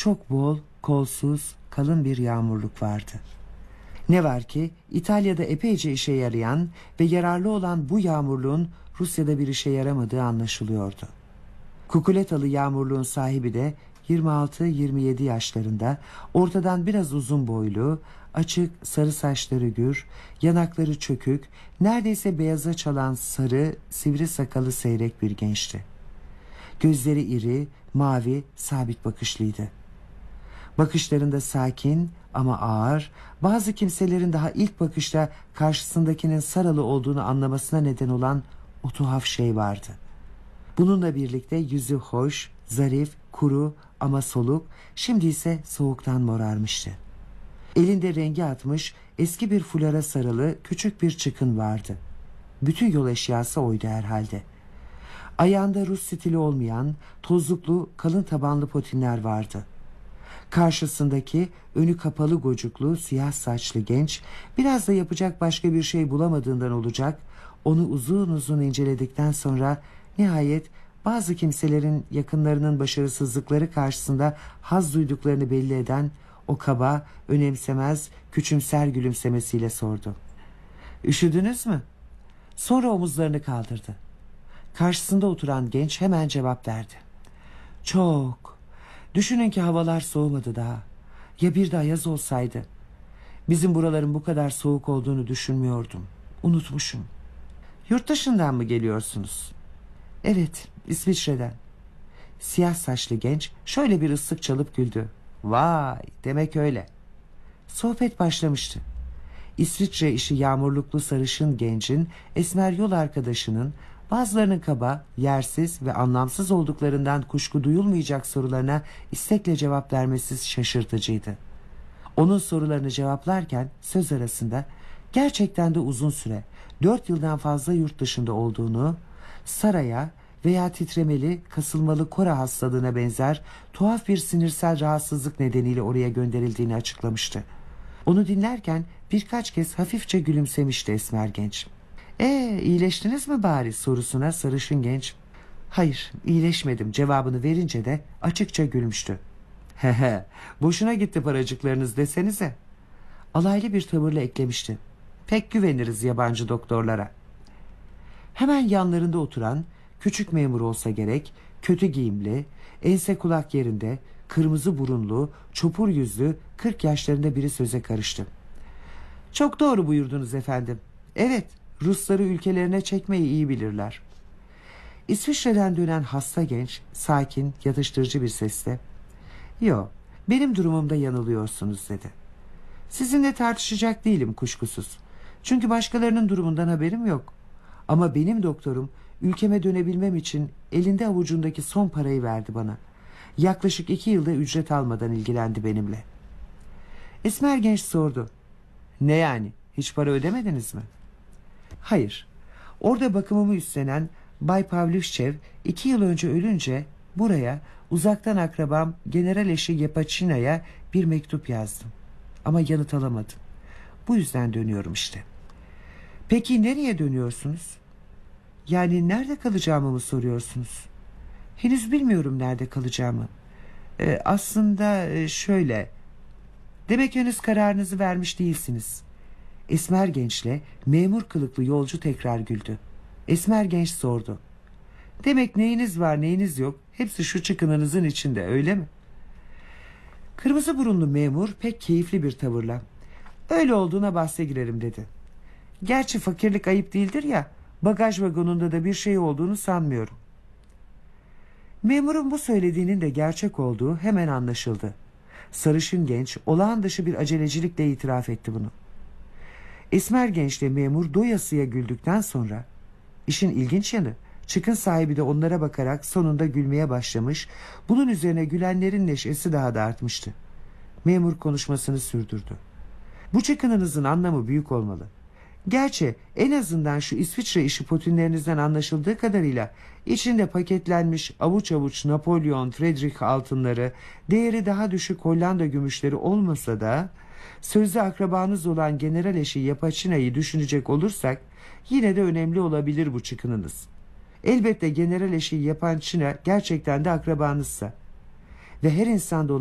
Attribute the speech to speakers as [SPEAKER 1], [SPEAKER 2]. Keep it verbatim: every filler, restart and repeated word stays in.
[SPEAKER 1] çok bol, kolsuz, kalın bir yağmurluk vardı. Ne var ki İtalya'da epeyce işe yarayan ve yararlı olan bu yağmurluğun Rusya'da bir işe yaramadığı anlaşılıyordu. Kukuletalı yağmurluğun sahibi de yirmi altı yirmi yedi yaşlarında, ortadan biraz uzun boylu, açık sarı saçları gür, yanakları çökük, neredeyse beyaza çalan sarı, sivri sakalı seyrek bir gençti. Gözleri iri, mavi, sabit bakışlıydı. Bakışlarında sakin ama ağır, bazı kimselerin daha ilk bakışta karşısındakinin Saralı olduğunu anlamasına neden olan o tuhaf şey vardı. Bununla birlikte yüzü hoş, zarif, kuru ama soluk, şimdi ise soğuktan morarmıştı. Elinde rengi atmış eski bir fulara sarılı küçük bir çıkın vardı. Bütün yol eşyası oydu herhalde. Ayağında Rus stili olmayan tozluklu kalın tabanlı potinler vardı. Karşısındaki önü kapalı gocuklu siyah saçlı genç biraz da yapacak başka bir şey bulamadığından olacak, onu uzun uzun inceledikten sonra nihayet bazı kimselerin yakınlarının başarısızlıkları karşısında haz duyduklarını belli eden o kaba, önemsemez, küçümser gülümsemesiyle sordu. "Üşüdünüz mü?" Sonra omuzlarını kaldırdı. Karşısında oturan genç hemen cevap verdi. "Çok. Düşünün ki havalar soğumadı daha. Ya bir de ayaz olsaydı. Bizim buraların bu kadar soğuk olduğunu düşünmüyordum. Unutmuşum." "Yurt dışından mı geliyorsunuz?" "Evet, İsviçre'den." Siyah saçlı genç şöyle bir ıslık çalıp güldü. "Vay, demek öyle." Sohbet başlamıştı. İsviçre işi yağmurluklu sarışın gencin esmer yol arkadaşının bazılarının kaba, yersiz ve anlamsız olduklarından kuşku duyulmayacak sorularına istekle cevap vermesi şaşırtıcıydı. Onun sorularını cevaplarken söz arasında gerçekten de uzun süre, dört yıldan fazla yurt dışında olduğunu, saraya veya titremeli, kasılmalı kora hastalığına benzer tuhaf bir sinirsel rahatsızlık nedeniyle oraya gönderildiğini açıklamıştı. Onu dinlerken birkaç kez hafifçe gülümsemişti esmer genç. "Ee, iyileştiniz mi bari?" sorusuna sarışın genç, "Hayır, iyileşmedim" cevabını verince de açıkça gülmüştü. "Hehe, boşuna gitti paracıklarınız desenize." Alaylı bir tavırla eklemişti. "Pek güveniriz yabancı doktorlara." Hemen yanlarında oturan küçük memur olsa gerek, kötü giyimli, ense kulak yerinde, kırmızı burunlu, çopur yüzlü, kırk yaşlarında biri söze karıştı. "Çok doğru buyurdunuz efendim. Evet, Rusları ülkelerine çekmeyi iyi bilirler." İsviçre'den dönen hasta genç, sakin, yatıştırıcı bir sesle, "Yo, benim durumumda yanılıyorsunuz" dedi. "Sizinle tartışacak değilim kuşkusuz. Çünkü başkalarının durumundan haberim yok. Ama benim doktorum ülkeme dönebilmem için elinde avucundaki son parayı verdi bana. Yaklaşık iki yılda ücret almadan ilgilendi benimle." Esmer genç sordu. "Ne yani? Hiç para ödemediniz mi?" "Hayır. Orada bakımımı üstlenen Bay Pavlyuchev iki yıl önce ölünce buraya uzaktan akrabam General eşi Yepaçina'ya bir mektup yazdım. Ama yanıt alamadım. Bu yüzden dönüyorum işte." "Peki nereye dönüyorsunuz?" "Yani nerede kalacağımı mı soruyorsunuz?" "Henüz bilmiyorum nerede kalacağımı. Ee, aslında e, şöyle... Demek henüz kararınızı vermiş değilsiniz." Esmer gençle memur kılıklı yolcu tekrar güldü. Esmer genç sordu. "Demek neyiniz var neyiniz yok hepsi şu çıkınınızın içinde, öyle mi?" Kırmızı burunlu memur pek keyifli bir tavırla, "Öyle olduğuna bahse girerim" dedi. "Gerçi fakirlik ayıp değildir ya, bagaj vagonunda da bir şey olduğunu sanmıyorum." Memurun bu söylediğinin de gerçek olduğu hemen anlaşıldı. Sarışın genç olağan dışı bir acelecilikle itiraf etti bunu. Esmer gençle memur doyasıya güldükten sonra, işin ilginç yanı, çıkın sahibi de onlara bakarak sonunda gülmeye başlamış, bunun üzerine gülenlerin neşesi daha da artmıştı. Memur konuşmasını sürdürdü. "Bu çıkınınızın anlamı büyük olmalı. Gerçi en azından şu İsviçre işi potinlerinizden anlaşıldığı kadarıyla içinde paketlenmiş avuç avuç Napolyon, Friedrich altınları, değeri daha düşük Hollanda gümüşleri olmasa da sözde akrabanız olan General eşi Yepaçina'yı düşünecek olursak yine de önemli olabilir bu çıkınınız. Elbette General eşi Yepaçina gerçekten de akrabanızsa ve her insanda